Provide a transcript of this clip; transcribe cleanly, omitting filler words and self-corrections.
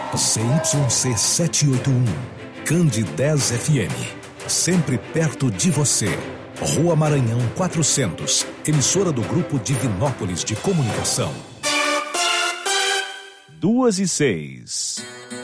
CYC 781, Candidez FM, sempre perto de você. Rua Maranhão 400, emissora do Grupo Divinópolis de Comunicação. 2:06.